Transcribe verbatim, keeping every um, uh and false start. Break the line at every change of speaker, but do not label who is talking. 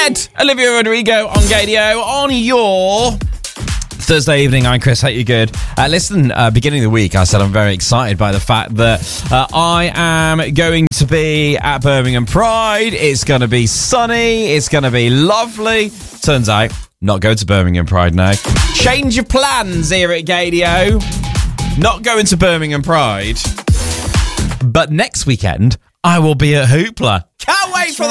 Ed, Olivia Rodrigo on Gadio on your Thursday evening. I'm Chris. Hope you're good. Uh, listen, uh, beginning of the week, I said I'm very excited by the fact that uh, I am going to be at Birmingham Pride. It's going to be sunny. It's going to be lovely. Turns out, not going to Birmingham Pride now. Change of plans here at Gadio. Not going to Birmingham Pride. But next weekend, I will be at Hoopla. Can't wait for that.